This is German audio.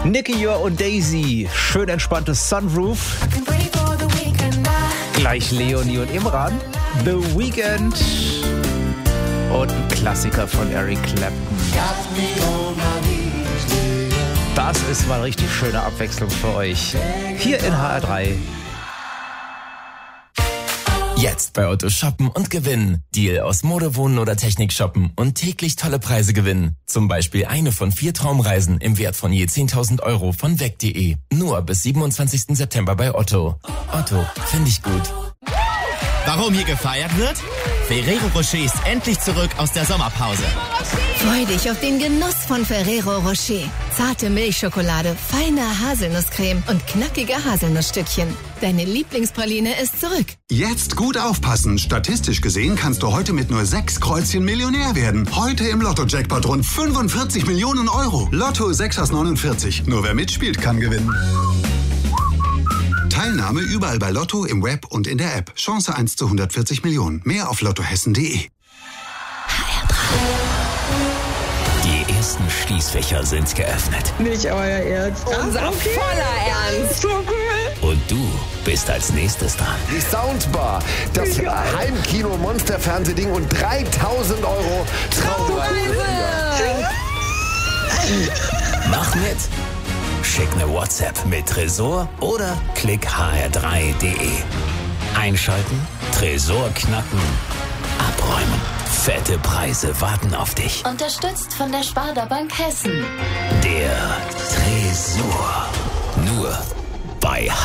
Nicky Jör und Daisy, schön entspanntes Sunroof. Gleich Leonie und Imran, The Weeknd und ein Klassiker von Eric Clapton. Das ist mal richtig schöne Abwechslung für euch. Hier in HR3. Jetzt bei Otto shoppen und gewinnen. Deal aus Mode, Wohnen oder Technik shoppen und täglich tolle Preise gewinnen. Zum Beispiel eine von 4 Traumreisen im Wert von je 10.000 € von weg.de. Nur bis 27. September bei Otto. Otto, finde ich gut. Warum hier gefeiert wird? Ferrero Rocher ist endlich zurück aus der Sommerpause. Freu dich auf den Genuss von Ferrero Rocher. Zarte Milchschokolade, feine Haselnusscreme und knackige Haselnussstückchen. Deine Lieblingspraline ist zurück. Jetzt gut aufpassen. Statistisch gesehen kannst du heute mit nur 6 Kreuzchen Millionär werden. Heute im Lotto-Jackpot rund 45 Millionen €. Lotto 6 aus 49. Nur wer mitspielt, kann gewinnen. Teilnahme überall bei Lotto, im Web und in der App. Chance 1 zu 140 Millionen. Mehr auf lottohessen.de. Die ersten Schließfächer sind geöffnet. Nicht euer Ernst. Unser voller Ernst. So cool. Und du bist als nächstes dran. Die Soundbar, das Heimkino-Monster-Fernsehding und 3.000 € Traumreise. Mach mit. Schick eine WhatsApp mit Tresor oder klick hr3.de. Einschalten, Tresor knacken, abräumen. Fette Preise warten auf dich. Unterstützt von der Sparda Bank Hessen. Der Tresor. Nur bei